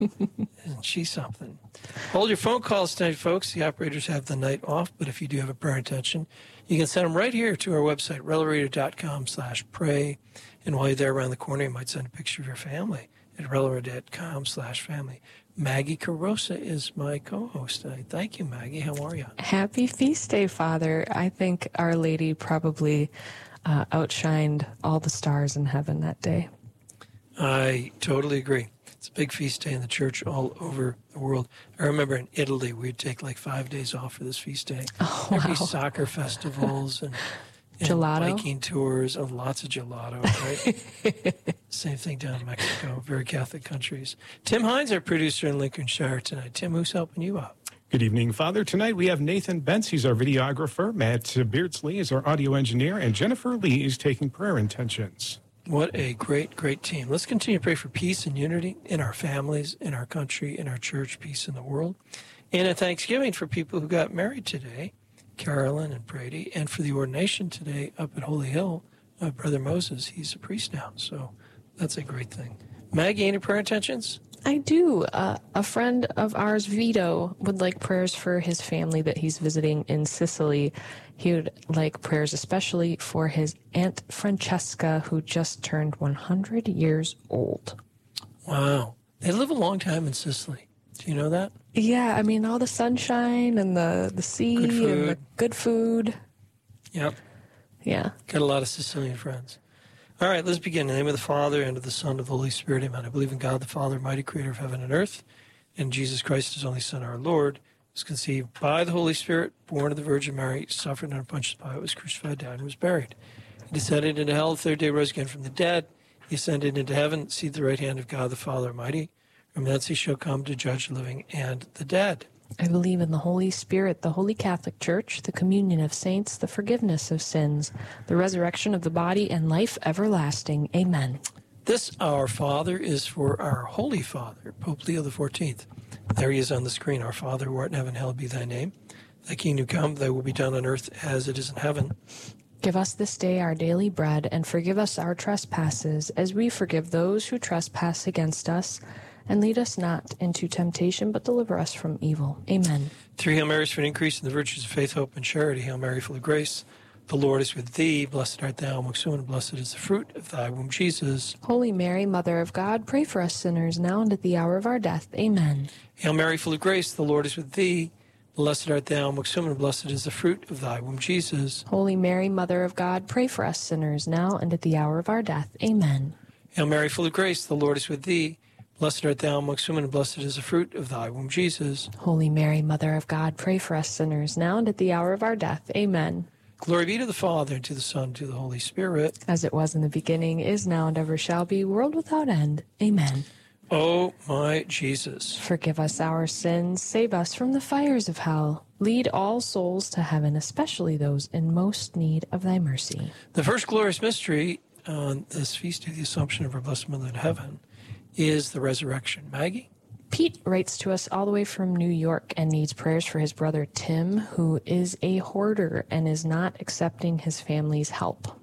Isn't she something? Hold your phone calls tonight, folks. The operators have the night off, but if you do have a prayer intention, you can send them right here to our website, relaradio.com/pray. And while you're there around the corner, you might send a picture of your family at relaradio.com/family. Maggie Carosa is my co-host tonight. Thank you, Maggie. How are you? Happy feast day, Father. I think Our Lady probably outshined all the stars in heaven that day. I totally agree. It's a big feast day in the church all over the world. I remember in Italy, we'd take like 5 days off for this feast day. Oh, There'd be wow. soccer festivals and Gelato? biking tours, and lots of gelato, right? Same thing down in Mexico, very Catholic countries. Tim Hines, our producer in Lincolnshire tonight. Tim, who's helping you out? Good evening, Father. Tonight we have Nathan Bentz. He's our videographer. Matt Beardsley is our audio engineer. And Jennifer Lee is taking prayer intentions. What a great, great team. Let's continue to pray for peace and unity in our families, in our country, in our church, peace in the world. And a thanksgiving for people who got married today, Carolyn and Brady, and for the ordination today up at Holy Hill of Brother Moses. He's a priest now, so that's a great thing. Maggie, any prayer intentions? I do. A friend of ours, Vito, would like prayers for his family that he's visiting in Sicily. He would like prayers especially for his Aunt Francesca, who just turned 100 years old. Wow. They live a long time in Sicily. Do you know that? Yeah, I mean, all the sunshine and the sea Good food. and the good food. Yep. Yeah. Got a lot of Sicilian friends. All right, let's begin. In the name of the Father, and of the Son, and of the Holy Spirit, amen. I believe in God, the Father, mighty creator of heaven and earth, and Jesus Christ, his only Son, our Lord, was conceived by the Holy Spirit, born of the Virgin Mary, suffered under Pontius Pilate, was crucified, died, and was buried. He descended into hell, the third day rose again from the dead. He ascended into heaven, seated at the right hand of God, the Father Almighty. From thence he shall come to judge the living and the dead. I believe in the Holy Spirit, the Holy Catholic Church, the communion of saints, the forgiveness of sins, the resurrection of the body, and life everlasting. Amen. This Our Father is for our Holy Father, Pope Leo XIV. There he is on the screen. Our Father, who art in heaven, hallowed be thy name. Thy kingdom come, thy will be done on earth as it is in heaven. Give us this day our daily bread, and forgive us our trespasses, as we forgive those who trespass against us. And lead us not into temptation, but deliver us from evil. Amen. 3 Hail Marys for an increase in the virtues of faith, hope, and charity. Hail Mary, full of grace. The Lord is with thee. Blessed art thou amongst women, and blessed is the fruit of thy womb, Jesus. Holy Mary, Mother of God, pray for us sinners, now and at the hour of our death. Amen. Hail Mary, full of grace. The Lord is with thee. Blessed art thou amongst women, and blessed is the fruit of thy womb, Jesus. Holy Mary, Mother of God, pray for us sinners, now and at the hour of our death. Amen. Hail Mary, full of grace. The Lord is with thee. Blessed art thou amongst women, and blessed is the fruit of thy womb, Jesus. Holy Mary, Mother of God, pray for us sinners, now and at the hour of our death. Amen. Glory be to the Father, and to the Son, and to the Holy Spirit. As it was in the beginning, is now, and ever shall be, world without end. Amen. O my Jesus. Forgive us our sins, save us from the fires of hell. Lead all souls to heaven, especially those in most need of thy mercy. The first glorious mystery on this feast of the Assumption of our Blessed Mother in heaven is the resurrection. Maggie? Pete writes to us all the way from New York and needs prayers for his brother Tim, who is a hoarder and is not accepting his family's help.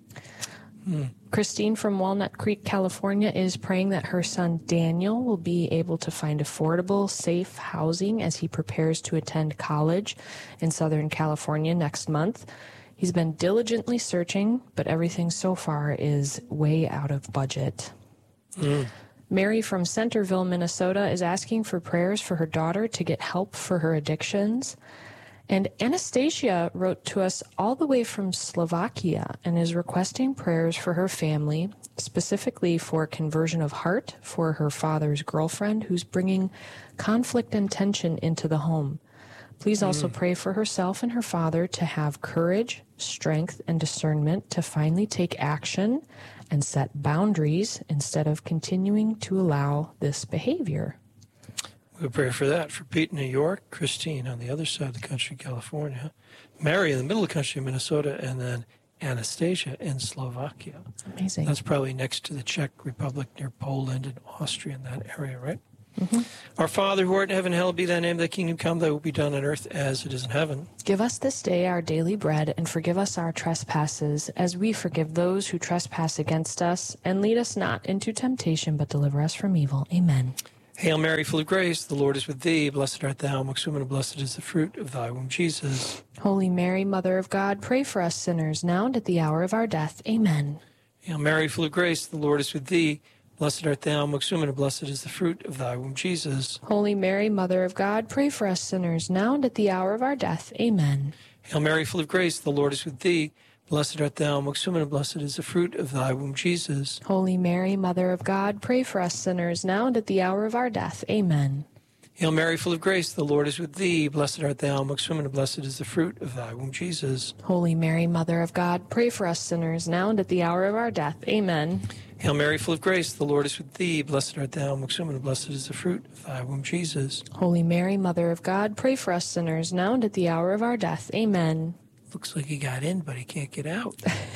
Christine from Walnut Creek, California, is praying that her son Daniel will be able to find affordable, safe housing as he prepares to attend college in Southern California next month. He's been diligently searching, but everything so far is way out of budget. Mary from Centerville, Minnesota, is asking for prayers for her daughter to get help for her addictions. And Anastasia wrote to us all the way from Slovakia and is requesting prayers for her family, specifically for conversion of heart for her father's girlfriend who's bringing conflict and tension into the home. Please also pray for herself and her father to have courage, strength, and discernment to finally take action and set boundaries instead of continuing to allow this behavior. We'll pray for that. For Pete in New York, Christine on the other side of the country, California, Mary in the middle of the country, Minnesota, and then Anastasia in Slovakia. Amazing. That's probably next to the Czech Republic near Poland and Austria in that area, right? Our Father, who art in heaven, hallowed be thy name. Thy kingdom come, thy will be done on earth as it is in heaven. Give us this day our daily bread, and forgive us our trespasses, as we forgive those who trespass against us. And lead us not into temptation, but deliver us from evil. Amen. Hail Mary, full of grace, the Lord is with thee. Blessed art thou amongst women, and blessed is the fruit of thy womb, Jesus. Holy Mary, Mother of God, pray for us sinners, now and at the hour of our death. Amen. Hail Mary, full of grace, the Lord is with thee. Blessed art thou amongst women, and blessed is the fruit of thy womb, Jesus. Holy Mary, Mother of God, pray for us sinners, now and at the hour of our death. Amen. Hail Mary, full of grace, the Lord is with thee. Blessed art thou amongst women, and blessed is the fruit of thy womb, Jesus. Holy Mary, Mother of God, pray for us sinners, now and at the hour of our death. Amen. Hail Mary, full of grace, the Lord is with thee. Blessed art thou amongst women, and blessed is the fruit of thy womb, Jesus. Holy Mary, Mother of God, pray for us sinners, now and at the hour of our death. Amen. Hail Mary, full of grace, the Lord is with thee. Blessed art thou amongst women, and blessed is the fruit of thy womb, Jesus. Holy Mary, Mother of God, pray for us sinners, now and at the hour of our death. Amen. Looks like he got in, but he can't get out.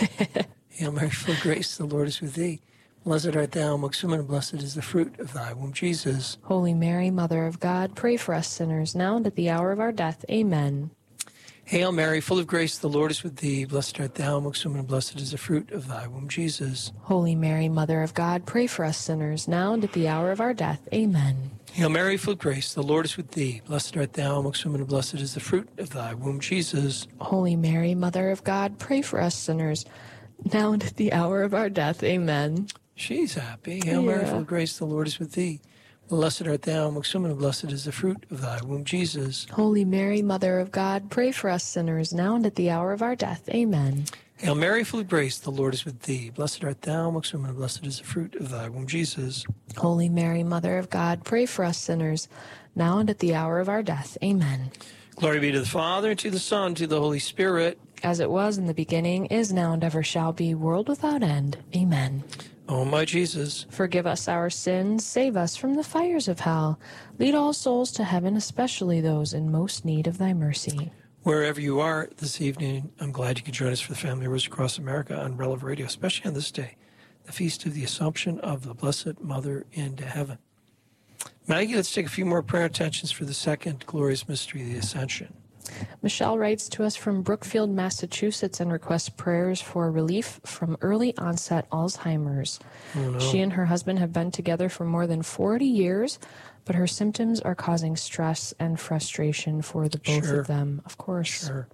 Hail Mary, full of grace, the Lord is with thee. Blessed art thou amongst women, and blessed is the fruit of thy womb, Jesus. Holy Mary, Mother of God, pray for us sinners, now and at the hour of our death. Amen. Hail Mary, full of grace, the Lord is with thee. Blessed art thou amongst women, and blessed is the fruit of thy womb, Jesus. Holy Mary, Mother of God, pray for us sinners, now and at the hour of our death. Amen. Hail Mary, full of grace, the Lord is with thee. Blessed art thou amongst women, and blessed is the fruit of thy womb, Jesus. Holy Mary, Mother of God, pray for us sinners, now and at the hour of our death. Amen. She's happy. Hail Mary, Yeah. full of grace, the Lord is with thee. Blessed art thou amongst women, and blessed is the fruit of thy womb, Jesus. Holy Mary, Mother of God, pray for us sinners, now and at the hour of our death. Amen. Hail Mary, full of grace, the Lord is with thee. Blessed art thou amongst women, and blessed is the fruit of thy womb, Jesus. Holy Mary, Mother of God, pray for us sinners, now and at the hour of our death. Amen. Glory be to the Father, and to the Son, and to the Holy Spirit. As it was in the beginning, is now, and ever shall be, world without end. Amen. O my Jesus, Forgive us our sins, save us from the fires of hell. Lead all souls to heaven, especially those in most need of thy mercy. wherever you are this evening, I'm glad you could join us for the Family Rose Across America on Relevant Radio, especially on this day, the Feast of the Assumption of the Blessed Mother into Heaven. Maggie, let's take a few more prayer intentions for the second glorious mystery, the Ascension. Michelle writes to us from Brookfield, Massachusetts, and requests prayers for relief from early onset Alzheimer's. Oh, no. She and her husband have been together for more than 40 years, but her symptoms are causing stress and frustration for the both Sure. of them, of course. Sure.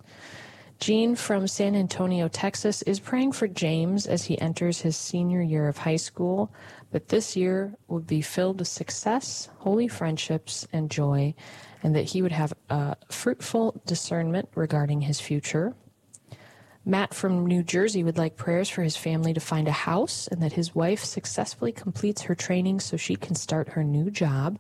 Jean from San Antonio, Texas, is praying for James as he enters his senior year of high school, but this year would be filled with success, holy friendships, and joy, and that he would have a fruitful discernment regarding his future. Matt from New Jersey would like prayers for his family to find a house and that his wife successfully completes her training so she can start her new job.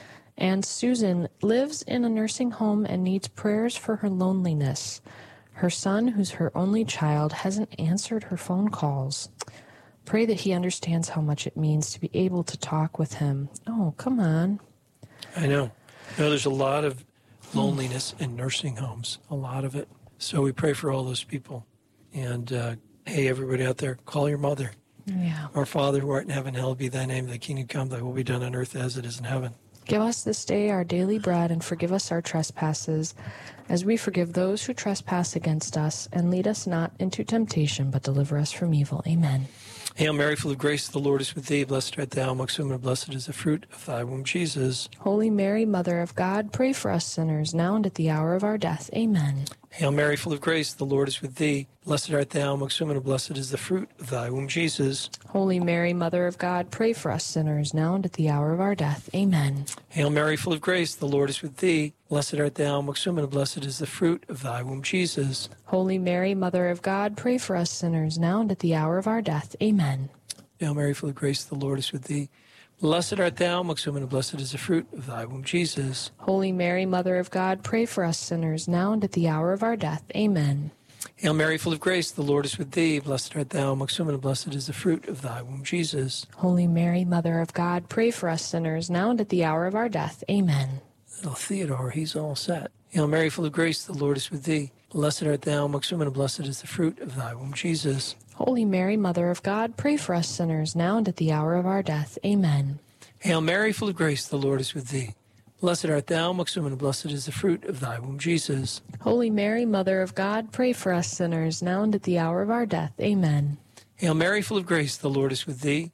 And Susan lives in a nursing home and needs prayers for her loneliness. Her son, who's her only child, hasn't answered her phone calls. Pray that he understands how much it means to be able to talk with him. Oh, come on. I know. There's a lot of loneliness in nursing homes, a lot of it. So we pray for all those people. And hey, everybody out there, call your mother. Yeah. Our Father who art in heaven, hallowed be thy name. Thy kingdom come, thy will be done on earth as it is in heaven. Give us this day our daily bread, and forgive us our trespasses, as we forgive those who trespass against us. And lead us not into temptation, but deliver us from evil. Amen. Hail Mary, full of grace, the Lord is with thee. Blessed art thou amongst women, and blessed is the fruit of thy womb, Jesus. Holy Mary, Mother of God, pray for us sinners, now and at the hour of our death. Amen. Hail Mary, full of grace, the Lord is with thee. Blessed art thou amongst women, and blessed is the fruit of thy womb, Jesus. Holy Mary, Mother of God, pray for us sinners, now and at the hour of our death. Amen. Hail Mary, full of grace, the Lord is with thee. Blessed art thou amongst women, and blessed is the fruit of thy womb, Jesus. Holy Mary, Mother of God, pray for us sinners, now and at the hour of our death. Amen. Hail Mary, full of grace, the Lord is with thee. Blessed art thou amongst women, and blessed is the fruit of thy womb, Jesus. Holy Mary, Mother of God, pray for us sinners, now and at the hour of our death. Amen. Hail Mary, full of grace, the Lord is with thee. Blessed art thou amongst women, and blessed is the fruit of thy womb, Jesus. Holy Mary, Mother of God, pray for us sinners, now and at the hour of our death. Amen. Little Theodore, he's all set. Hail Mary, full of grace, the Lord is with thee. Blessed art thou amongst women, and blessed is the fruit of thy womb, Jesus. Holy Mary, Mother of God, pray for us sinners, now and at the hour of our death. Amen. Hail Mary, full of grace, the Lord is with thee. Blessed art thou amongst women, and blessed is the fruit of thy womb, Jesus. Holy Mary, Mother of God, pray for us sinners, now and at the hour of our death. Amen. Hail Mary, full of grace, the Lord is with thee.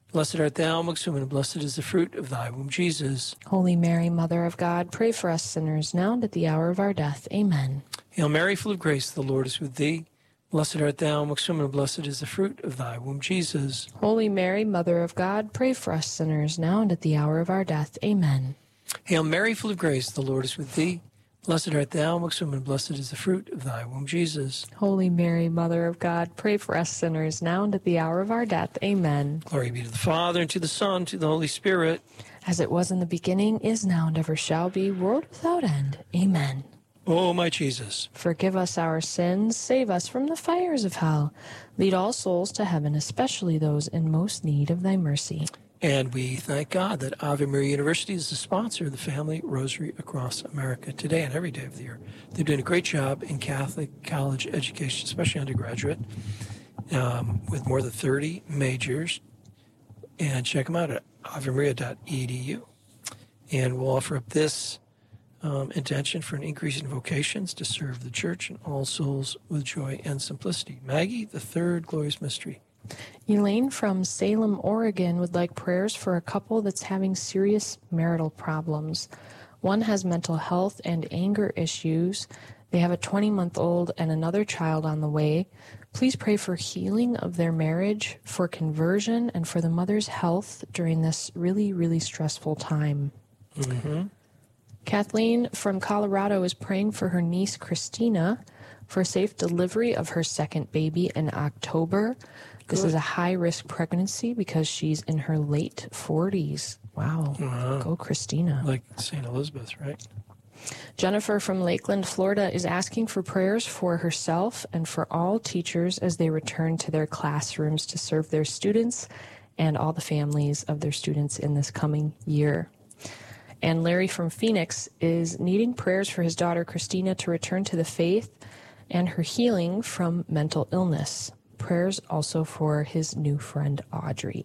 Blessed art thou amongst women, and blessed is the fruit of thy womb, Jesus. Holy Mary, Mother of God, pray for us sinners now and at the hour of our death. Amen. Hail Mary, full of grace, the Lord is with thee. Blessed art thou amongst women, and blessed is the fruit of thy womb, Jesus. Holy Mary, Mother of God, pray for us sinners now and at the hour of our death. Amen. Hail Mary, full of grace, the Lord is with thee. Blessed art thou amongst women, and blessed is the fruit of thy womb, Jesus. Holy Mary, Mother of God, pray for us sinners now and at the hour of our death. Amen. Glory be to the Father, and to the Son, and to the Holy Spirit. As it was in the beginning, is now, and ever shall be, world without end. Amen. O my Jesus, Forgive us our sins, save us from the fires of hell. Lead all souls to heaven, especially those in most need of thy mercy. and we thank God that Ave Maria University is the sponsor of the Family Rosary across America today and every day of the year. They're doing a great job in Catholic college education, especially undergraduate, with more than 30 majors. And check them out at avemaria.edu. And we'll offer up this intention for an increase in vocations to serve the church and all souls with joy and simplicity. Maggie, the third glorious mystery. Elaine from Salem, Oregon would like prayers for a couple that's having serious marital problems. One has mental health and anger issues. They have a 20-month-old and another child on the way. Please pray for healing of their marriage, for conversion, and for the mother's health during this really, really stressful time. Mm-hmm. Kathleen from Colorado is praying for her niece, Christina, for a safe delivery of her second baby in October. This is a high-risk pregnancy because she's in her late 40s. Wow. Go, Christina. Like St. Elizabeth, right? Jennifer from Lakeland, Florida is asking for prayers for herself and for all teachers as they return to their classrooms to serve their students and all the families of their students in this coming year. And Larry from Phoenix is needing prayers for his daughter Christina to return to the faith and her healing from mental illness. Prayers also for his new friend Audrey.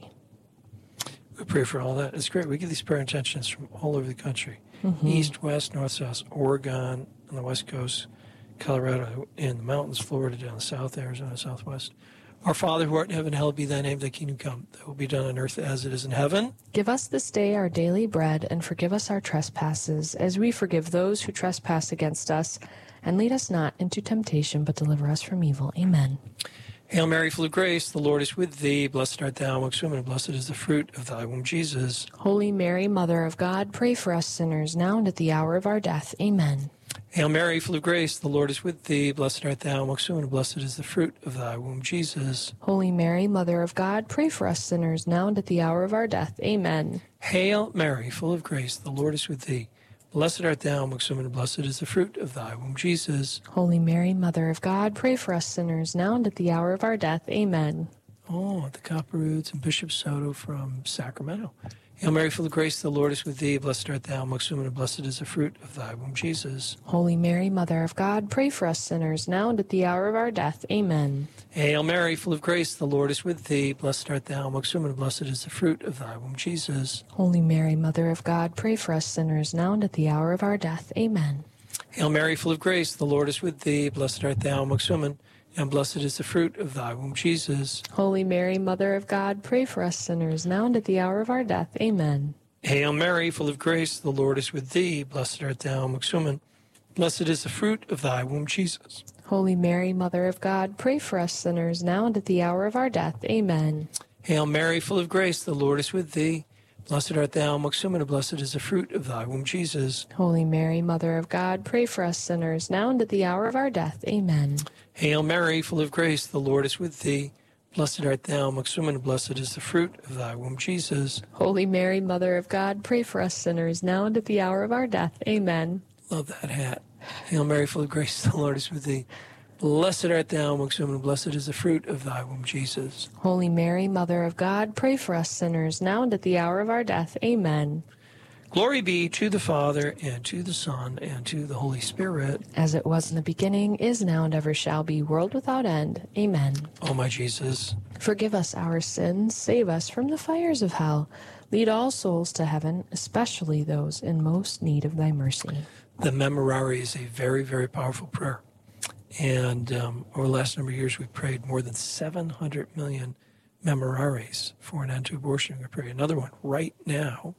We pray for all that. It's great. We get these prayer intentions from all over the country. East, west, north, south, Oregon, on the west coast, Colorado, in the mountains, Florida, down south, Arizona, southwest. Our Father who art in heaven, hallowed be thy name, thy kingdom come. Thy will be done on earth as it is in heaven. Give us this day our daily bread, and forgive us our trespasses, as we forgive those who trespass against us. And lead us not into temptation, but deliver us from evil. Amen. Hail Mary, full of grace, the Lord is with thee. Blessed art thou amongst women, and blessed is the fruit of thy womb, Jesus. Holy Mary, Mother of God, pray for us sinners, now and at the hour of our death. Amen. Hail Mary, full of grace, the Lord is with thee. Blessed art thou amongst women, and blessed is the fruit of thy womb, Jesus. Holy Mary, Mother of God, pray for us sinners, now and at the hour of our death. Amen. Hail Mary, full of grace, the Lord is with thee. Blessed art thou amongst women, and blessed is the fruit of thy womb, Jesus. Holy Mary, Mother of God, pray for us sinners, now and at the hour of our death. Amen. Oh, the Copperwoods and Bishop Soto from Sacramento. Hail Mary, full of grace, the Lord is with thee. Blessed art thou amongst women, and blessed is the fruit of thy womb, Jesus. Holy Mary, Mother of God, pray for us sinners, now and at the hour of our death. Amen. Hail Mary, full of grace, the Lord is with thee. Blessed art thou amongst women, and blessed is the fruit of thy womb, Jesus. Holy Mary, Mother of God, pray for us sinners, now and at the hour of our death. Amen. Hail Mary, full of grace, the Lord is with thee. Blessed art thou amongst women, and blessed is the fruit of thy womb, Jesus. Holy Mary, Mother of God, pray for us sinners, now and at the hour of our death. Amen. Hail Mary, full of grace, the Lord is with thee. Blessed art thou amongst women. Blessed is the fruit of thy womb, Jesus. Holy Mary, Mother of God, pray for us sinners, now and at the hour of our death. Amen. Hail Mary, full of grace, the Lord is with thee. Blessed art thou amongst women, and blessed is the fruit of thy womb, Jesus. Holy Mary, Mother of God, pray for us sinners, now and at the hour of our death. Amen. Hail Mary, full of grace, the Lord is with thee. Blessed art thou amongst women, and blessed is the fruit of thy womb, Jesus. Holy Mary, Mother of God, pray for us sinners, now and at the hour of our death. Amen. Love that hat. Hail Mary, full of grace, the Lord is with thee. Blessed art thou amongst women, and blessed is the fruit of thy womb, Jesus. Holy Mary, Mother of God, pray for us sinners, now and at the hour of our death. Amen. Glory be to the Father, and to the Son, and to the Holy Spirit. As it was in the beginning, is now, and ever shall be, world without end. Amen. O my Jesus, Forgive us our sins, save us from the fires of hell. Lead all souls to heaven, especially those in most need of thy mercy. the Memorare is a very, very powerful prayer. And over the last number of years, we've prayed more than 700 million memorares for an end to abortion. We're going to pray another one right now.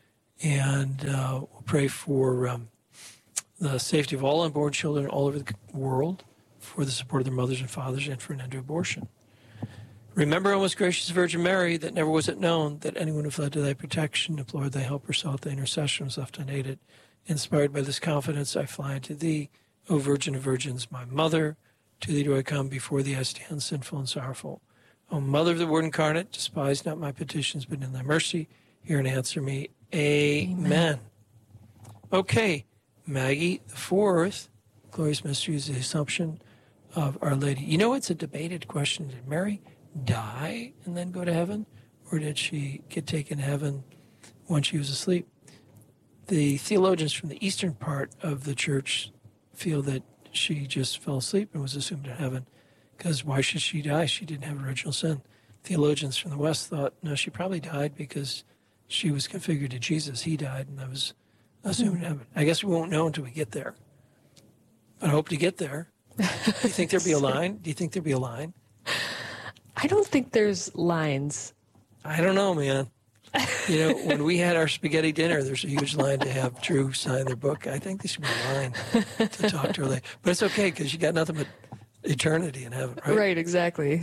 And we'll pray for the safety of all unborn children all over the world, for the support of their mothers and fathers, and for an end to abortion. Remember, O most gracious Virgin Mary, that never was it known that anyone who fled to thy protection, implored thy help, or sought thy intercession was left unaided. Inspired by this confidence, I fly unto thee, O Virgin of Virgins, my mother. To thee do I come, before thee I stand sinful and sorrowful. O Mother of the Word incarnate, despise not my petitions, but in thy mercy, hear and answer me. Amen. Okay, Maggie, the fourth glorious mystery is the Assumption of Our Lady. You know, it's a debated question. Did Mary die and then go to heaven, or did she get taken to heaven when she was asleep? The theologians from the eastern part of the church feel that she just fell asleep and was assumed in heaven, because why should she die? She didn't have original sin. Theologians from the west thought, no, she probably died because she was configured to Jesus. He died, and that was assumed in heaven. I guess we won't know until we get there, but I hope to get there. Do you think there'd be a line? Do you think there'd be a line? I don't think there's lines. I don't know, man. You know, when we had our spaghetti dinner, there's a huge line to have Drew sign their book. I think there should be a line to talk to her later. But it's okay, because you got nothing but eternity in heaven, right? Right, exactly.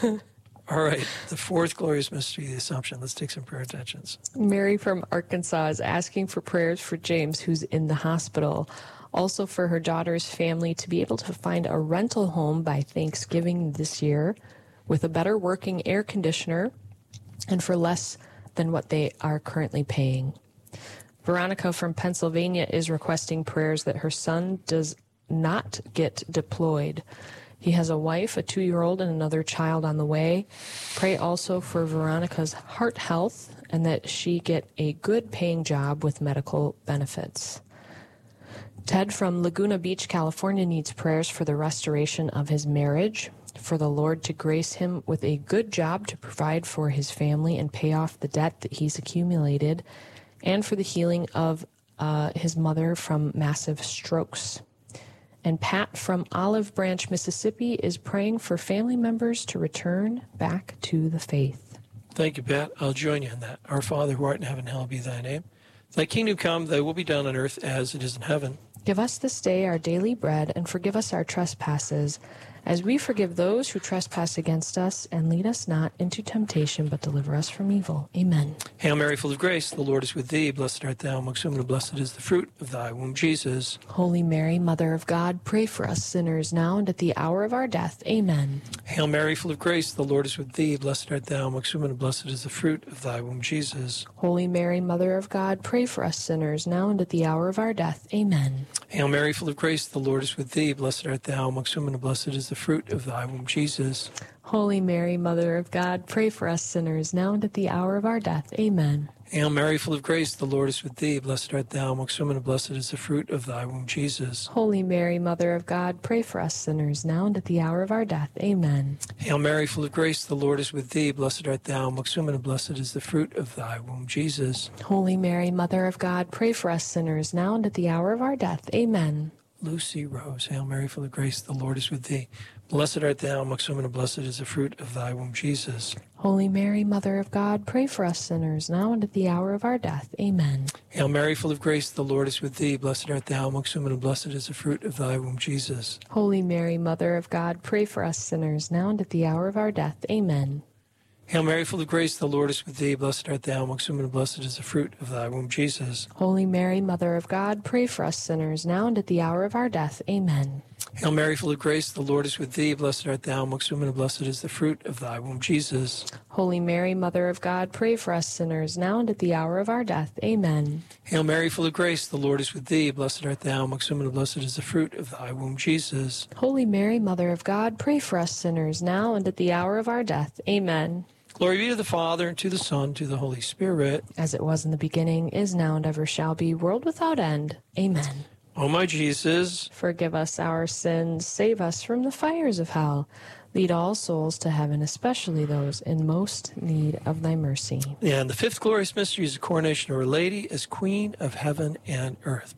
All right, the fourth glorious mystery, the Assumption. Let's take some prayer intentions. Mary from Arkansas is asking for prayers for James, who's in the hospital. Also for her daughter's family to be able to find a rental home by Thanksgiving this year with a better working air conditioner and for less than what they are currently paying. Veronica from Pennsylvania is requesting prayers that her son does not get deployed. He has a wife, a 2-year-old, and another child on the way. Pray also for Veronica's heart health and that she get a good paying job with medical benefits. Ted from Laguna Beach, California needs prayers for the restoration of his marriage, for the Lord to grace him with a good job to provide for his family and pay off the debt that he's accumulated, and for the healing of his mother from massive strokes. And Pat from Olive Branch, Mississippi is praying for family members to return back to the faith. Thank you, Pat. I'll join you in that. Our Father, who art in heaven, hallowed be thy name. Thy kingdom come, thy will be done on earth as it is in heaven. Give us this day our daily bread, and forgive us our trespasses, as we forgive those who trespass against us, and lead us not into temptation, but deliver us from evil. Amen. Hail Mary, full of grace, the Lord is with thee. Blessed art thou amongst women, and blessed is the fruit of thy womb, Jesus. Holy Mary, Mother of God, pray for us sinners now and at the hour of our death. Amen. Hail Mary, full of grace, the Lord is with thee. Blessed art thou amongst women, and blessed is the fruit of thy womb, Jesus. Holy Mary, Mother of God, pray for us sinners now and at the hour of our death. Amen. Hail Mary, full of grace, the Lord is with thee. Blessed art thou amongst women, and blessed is the fruit of thy womb, Jesus. Holy Mary, Mother of God, pray for us sinners now and at the hour of our death. Amen. Hail Mary, full of grace, the Lord is with thee. Blessed art thou amongst women, and blessed is the fruit of thy womb, Jesus. Holy Mary, Mother of God, pray for us sinners now and at the hour of our death. Amen. Hail Mary, full of grace, the Lord is with thee. Blessed art thou amongst women, and blessed is the fruit of thy womb, Jesus. Holy Mary, Mother of God, pray for us sinners now and at the hour of our death. Amen. Lucy Rose, Hail Mary, full of grace, the Lord is with thee. Blessed art thou amongst women, and blessed is the fruit of thy womb, Jesus. Holy Mary, Mother of God, pray for us sinners now and at the hour of our death. Amen. Hail Mary, full of grace, the Lord is with thee. Blessed art thou amongst women, and blessed is the fruit of thy womb, Jesus. Holy Mary, Mother of God, pray for us sinners now and at the hour of our death. Amen. Hail Mary, full of grace, the Lord is with thee. Blessed art thou amongst women, and blessed is the fruit of thy womb, Jesus. Holy Mary, Mother of God, pray for us sinners now and at the hour of our death. Amen. Hail Mary, full of grace, the Lord is with thee. Blessed art thou amongst women, and blessed is the fruit of thy womb, Jesus. Holy Mary, Mother of God, pray for us sinners now and at the hour of our death. Amen. Hail Mary, full of grace, the Lord is with thee. Blessed art thou amongst women, and blessed is the fruit of thy womb, Jesus. Holy Mary, Mother of God, pray for us sinners now and at the hour of our death. Amen. Glory be to the Father, and to the Son, and to the Holy Spirit. As it was in the beginning, is now, and ever shall be, world without end. Amen. O my Jesus, forgive us our sins, save us from the fires of hell. Lead all souls to heaven, especially those in most need of thy mercy. And the fifth glorious mystery is the coronation of Our Lady as Queen of Heaven and Earth. Maggie?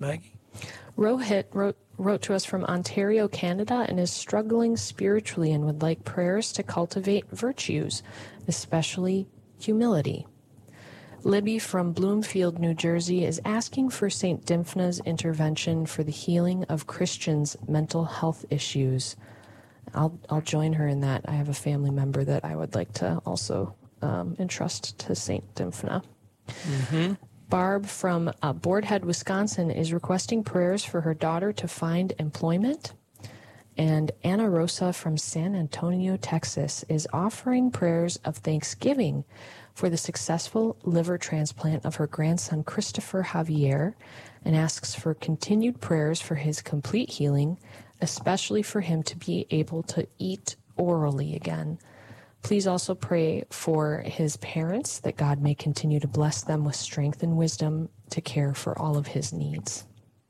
Rohit wrote to us from Ontario, Canada, and is struggling spiritually and would like prayers to cultivate virtues, especially humility. Libby from Bloomfield, New Jersey, is asking for St. Dymphna's intervention for the healing of Christians' mental health issues. I'll join her in that. I have a family member that I would like to also entrust to St. Dymphna. Mm-hmm. Barb from Boardhead, Wisconsin, is requesting prayers for her daughter to find employment. And Anna Rosa from San Antonio, Texas, is offering prayers of thanksgiving for the successful liver transplant of her grandson, Christopher Javier, and asks for continued prayers for his complete healing, especially for him to be able to eat orally again. Please also pray for his parents, that God may continue to bless them with strength and wisdom to care for all of his needs.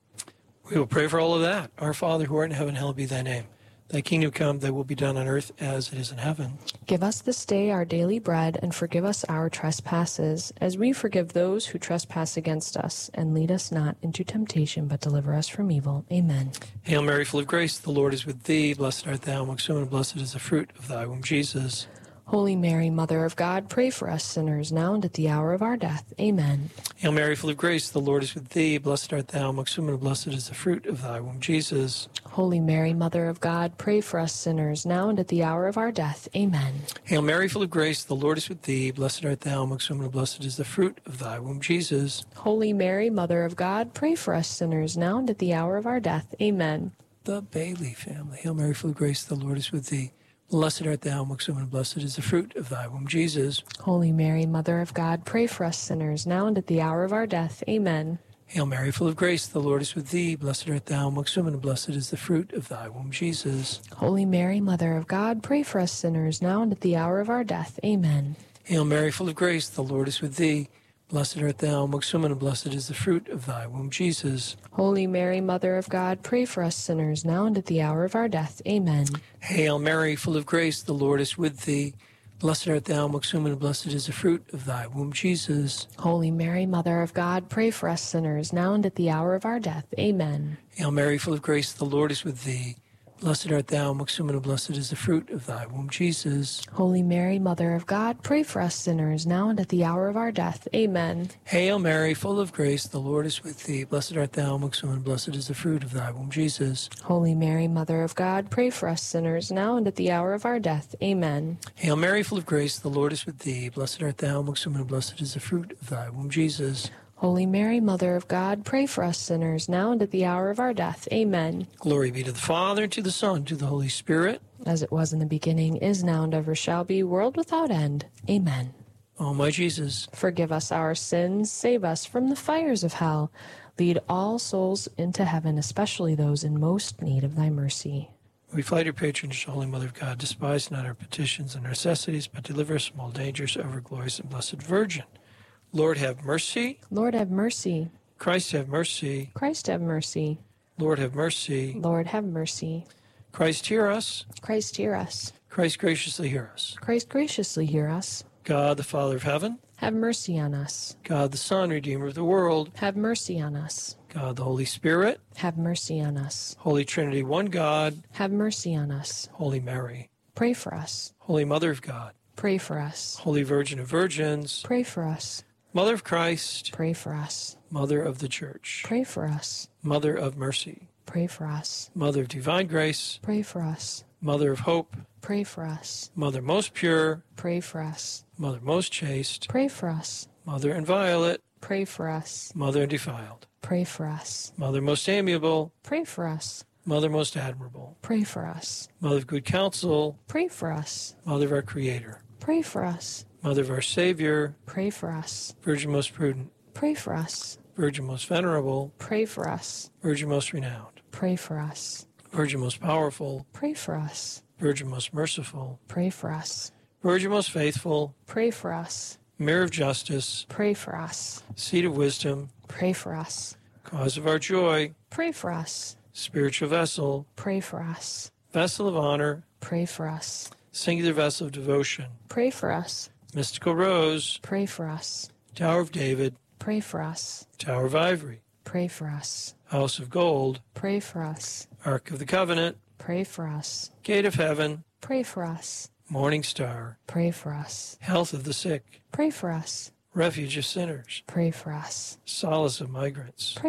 We will pray for all of that. Our Father, who art in heaven, hallowed be thy name. Thy kingdom come, thy will be done on earth as it is in heaven. Give us this day our daily bread, and forgive us our trespasses, as we forgive those who trespass against us. And lead us not into temptation, but deliver us from evil. Amen. Hail Mary, full of grace, the Lord is with thee. Blessed art thou amongst women, and blessed is the fruit of thy womb, Jesus. Holy Mary, Mother of God, pray for us sinners, now and at the hour of our death. Amen. Hail Mary, full of grace, the Lord is with thee. Blessed art thou amongst women, and blessed is the fruit of thy womb, Jesus. Holy Mary, Mother of God, pray for us sinners, now and at the hour of our death. Amen. Hail Mary, full of grace, the Lord is with thee. Blessed art thou amongst women, and blessed is the fruit of thy womb, Jesus. Holy Mary, Mother of God, pray for us sinners, now and at the hour of our death. Amen. The Bailey family. Hail Mary, full of grace, the Lord is with thee. Blessed art thou amongst women, and blessed is the fruit of thy womb, Jesus. Holy Mary, Mother of God, pray for us sinners, now and at the hour of our death. Amen. Hail Mary, full of grace, the Lord is with thee. Blessed art thou amongst women, and blessed is the fruit of thy womb, Jesus. Holy Mary, Mother of God, pray for us sinners, now and at the hour of our death. Amen. Hail Mary, full of grace, the Lord is with thee. Blessed art thou amongst women, and blessed is the fruit of thy womb, Jesus. Holy Mary, Mother of God, pray for us sinners, now and at the hour of our death. Amen. Hail Mary, full of grace, the Lord is with thee. Blessed art thou amongst women, and blessed is the fruit of thy womb, Jesus. Holy Mary, Mother of God, pray for us sinners, now and at the hour of our death. Amen. Hail Mary, full of grace, the Lord is with thee. Blessed art thou amongst women, and blessed is the fruit of thy womb, Jesus. Holy Mary, Mother of God, pray for us sinners, now and at the hour of our death. Amen. Hail Mary, full of grace, the Lord is with thee. Blessed art thou amongst women, and blessed is the fruit of thy womb, Jesus. Holy Mary, Mother of God, pray for us sinners, now and at the hour of our death. Amen. Hail Mary, full of grace, the Lord is with thee. Blessed art thou amongst women, and blessed is the fruit of thy womb, Jesus. Holy Mary, Mother of God, pray for us sinners, now and at the hour of our death. Amen. Glory be to the Father, and to the Son, and to the Holy Spirit. As it was in the beginning, is now, and ever shall be, world without end. Amen. O my Jesus, forgive us our sins, save us from the fires of hell. Lead all souls into heaven, especially those in most need of thy mercy. we fly to your patronage, Holy Mother of God. Despise not our petitions and necessities, but deliver us from all dangers, ever glorious and blessed Virgin. Lord, have mercy. Lord, have mercy. Christ, have mercy. Christ, have mercy. Lord, have mercy. Lord, have mercy. Christ, hear us. Christ, hear us. Christ, graciously hear us. Christ, graciously hear us. God, the Father of heaven. Have mercy on us. God, the Son, Redeemer of the world. Have mercy on us. God, the Holy Spirit. Have mercy on us. Holy Trinity, one God. Have mercy on us. Holy Mary. Pray for us. Holy Mother of God. Pray for us. Holy Virgin of Virgins. Pray for us. Mother of Christ. Pray for us. Mother of the Church. Pray for us. Mother of mercy. Pray for us. Mother of divine grace. Pray for us. Mother of hope. Pray for us. Mother most pure. Pray for us. Mother most chaste. Pray for us. Mother inviolate. Pray for us. Mother undefiled. Pray for us. Mother most amiable. Pray for us. Mother most admirable. Pray for us. Mother of good counsel. Pray for us. Mother of our Creator. Pray for us. Mother of our Savior. Pray for us. Virgin most prudent. Pray for us. Virgin most venerable. Pray for us. Virgin most renowned. Pray for us. Virgin most powerful. Pray for us. Virgin most merciful. Pray for us. Virgin most faithful. Pray for us. Mirror of justice. Pray for us. Seat of wisdom. Pray for us. Cause of our joy. Pray for us. Spiritual vessel. Pray for us. Vessel of honor. Pray for us. Singular vessel of devotion. Pray for us. Mystical rose. Pray for us. Tower of David. Pray for us. Tower of ivory. Pray for us. House of Gold, Pray for us. Ark of the Covenant, Pray for us. Gate of Heaven, Pray for us. Morning Star, Pray for us. Health of the Sick, Pray for us. Refuge of Sinners, Pray for us. Solace of Migrants,